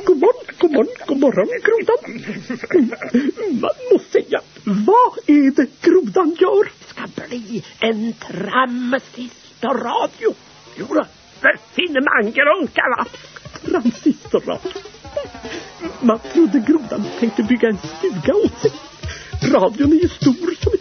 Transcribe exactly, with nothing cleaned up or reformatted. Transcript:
God morgon, god morgon, god morgon, grodan. Man måste säga, vad är det grodan gör? Ska bli en transistorradio. Jo då, för Finneman grunka, va? Transistorradio. Man trodde grodan tänkte bygga en stuga åt sig. Radion är ju stor som